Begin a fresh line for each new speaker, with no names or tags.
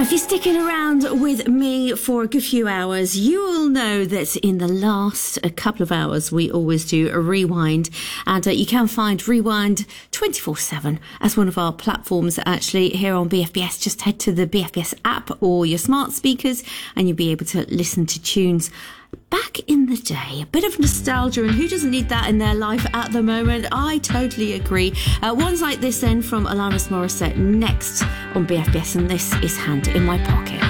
Now, if you're sticking around with me for a good few hours, you will know that in the last couple of hours, we always do a rewind. And you can find Rewind 24/7 as one of our platforms, actually, here on BFBS. Just head to the BFBS app or your smart speakers and you'll be able to listen to tunes back in the day. A bit of nostalgia, and who doesn't need that in their life at the moment? I totally agree. Ones like this then from Alanis Morissette next on BFBS, and this is Hand in My Pocket.